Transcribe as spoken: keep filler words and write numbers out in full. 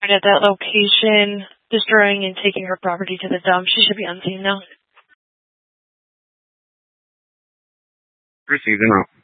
at that location, destroying and taking her property to the dump. She should be on scene now. Received and out.